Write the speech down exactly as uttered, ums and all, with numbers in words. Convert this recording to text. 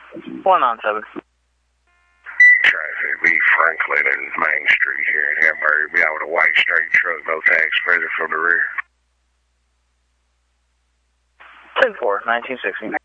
one nine seven. Traffic, be Franklin and Main Street here in Hamburg. Be out with a white straight truck, no tax present from the rear. ten four, nineteen sixty.